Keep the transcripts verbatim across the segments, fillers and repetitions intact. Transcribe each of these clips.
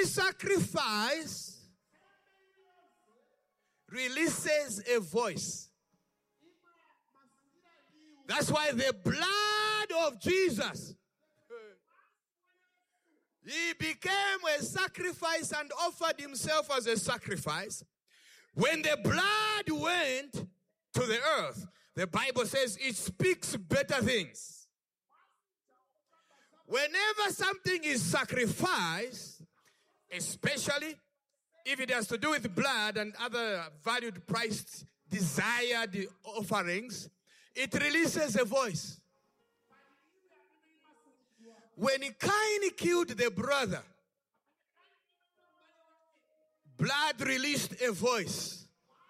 Every sacrifice releases a voice. That's why the blood of Jesus, he became a sacrifice and offered himself as a sacrifice. When the blood went to the earth, the Bible says it speaks better things. Whenever something is sacrificed, especially if it has to do with blood and other valued, priced, desired offerings, it releases a voice. When Cain killed the brother, blood released a voice.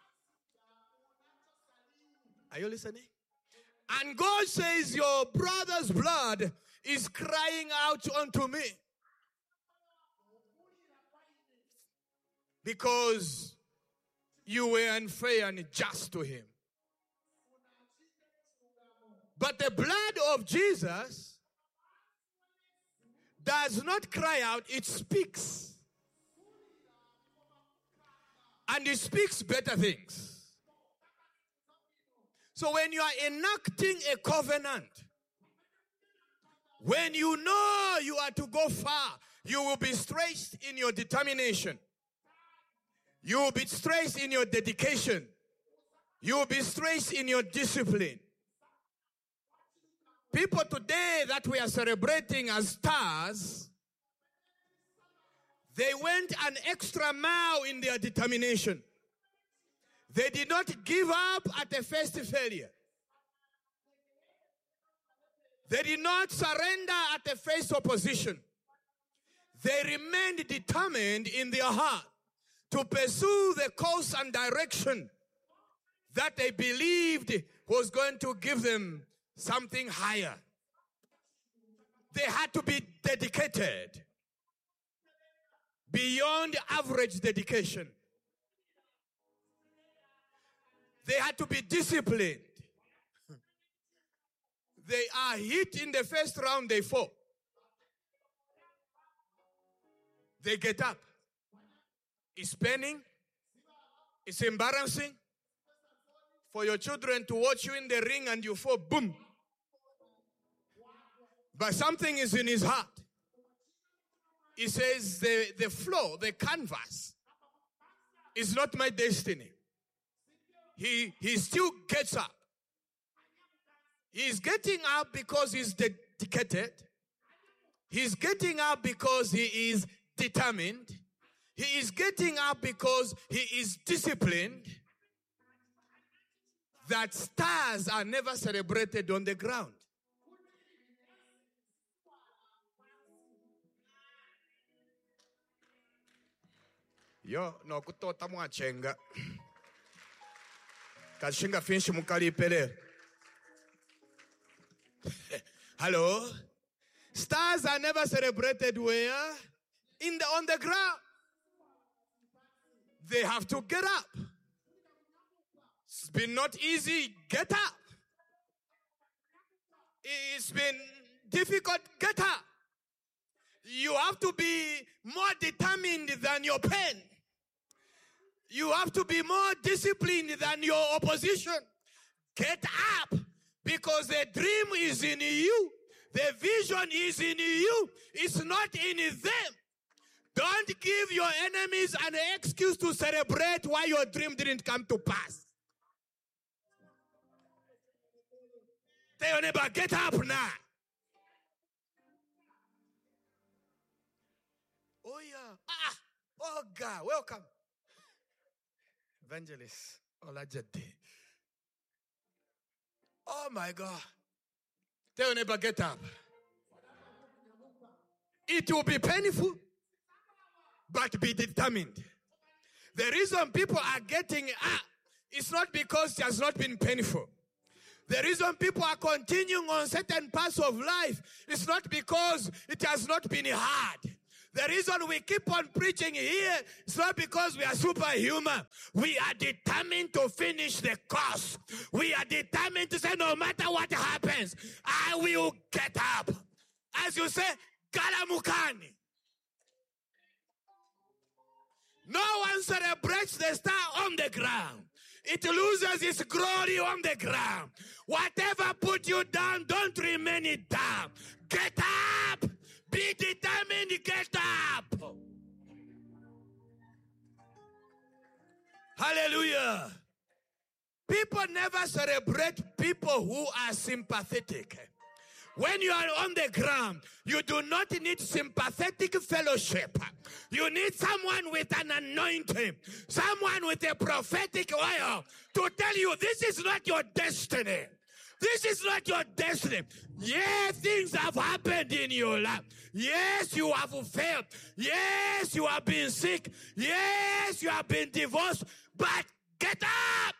Are you listening? And God says, your brother's blood is crying out unto me. Because you were unfair and just to him. But the blood of Jesus does not cry out, it speaks. And it speaks better things. So when you are enacting a covenant, when you know you are to go far, you will be stretched in your determination. You will be stretched in your dedication. You will be stretched in your discipline. People today that we are celebrating as stars, they went an extra mile in their determination. They did not give up at the first failure. They did not surrender at the first opposition. They remained determined in their heart to pursue the course and direction that they believed was going to give them something higher. They had to be dedicated beyond average dedication. They had to be disciplined. They are hit in the first round, they fall. They get up. It's paining. It's embarrassing for your children to watch you in the ring and you fall, boom. But something is in his heart. He says the, the floor, the canvas, is not my destiny. He, he still gets up. He's getting up because he's dedicated. He's getting up because he is determined. He is getting up because he is disciplined. That stars are never celebrated on the ground. Yo, no kutota mwachenga. Kashinga finshi mukali pele. Hello? Stars are never celebrated where? In the, on the ground. They have to get up. It's been not easy. Get up. It's been difficult. Get up. You have to be more determined than your pain. You have to be more disciplined than your opposition. Get up. Because the dream is in you. The vision is in you. It's not in them. Don't give your enemies an excuse to celebrate why your dream didn't come to pass. Tell your neighbor, get up now. Oh yeah. Ah, oh God, welcome. Evangelist Olajede. Oh my God. Tell your neighbor, get up. It will be painful, but be determined. The reason people are getting up is not because it has not been painful. The reason people are continuing on certain parts of life is not because it has not been hard. The reason we keep on preaching here is not because we are superhuman. We are determined to finish the course. We are determined to say no matter what happens, I will get up. As you say, Galamukani. No one celebrates the star on the ground. It loses its glory on the ground. Whatever put you down, don't remain it down. Get up. Be determined. Get up. Hallelujah. People never celebrate people who are sympathetic. When you are on the ground, you do not need sympathetic fellowship. You need someone with an anointing, someone with a prophetic oil to tell you this is not your destiny. This is not your destiny. Yes, things have happened in your life. Yes, you have failed. Yes, you have been sick. Yes, you have been divorced. But get up.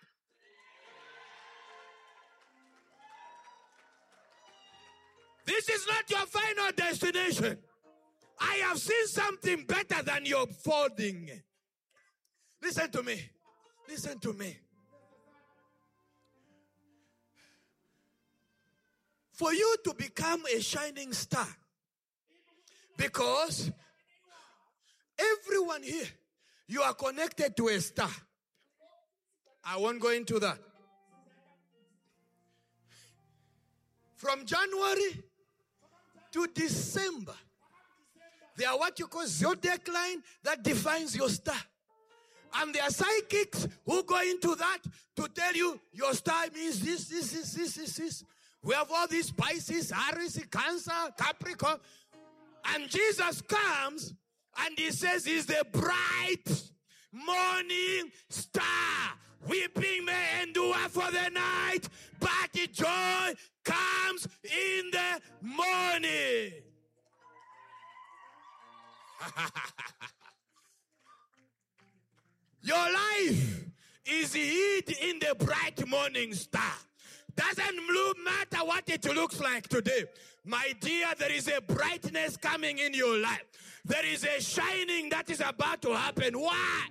This is not your final destination. I have seen something better than your folding. Listen to me. Listen to me. For you to become a shining star, because everyone here, you are connected to a star. I won't go into that. From January to December, there are what you call zodiac line that defines your star. And there are psychics who go into that to tell you your star means this, this, this, this, this, this. We have all these Pisces, Aries, Cancer, Capricorn. And Jesus comes and he says he's the bright morning star. Weeping may endure for the night, but the joy comes in the morning. Your life is hid in the bright morning star. Doesn't matter what it looks like today. My dear, there is a brightness coming in your life. There is a shining that is about to happen. Why?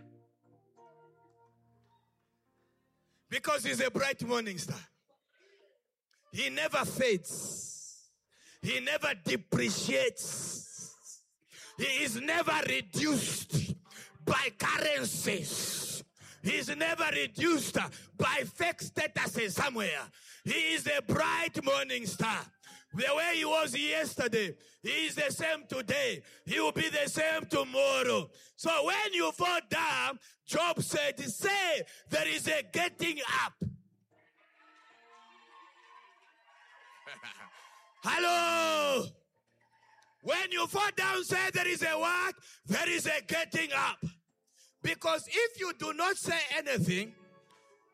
Because he's a bright morning star. He never fades. He never depreciates. He is never reduced by currencies. He is never reduced by fake statuses somewhere. He is a bright morning star. The way he was yesterday, he is the same today. He will be the same tomorrow. So when you fall down, Job said, say there is a getting up. Hello. When you fall down, say there is a what? There is a getting up. Because if you do not say anything,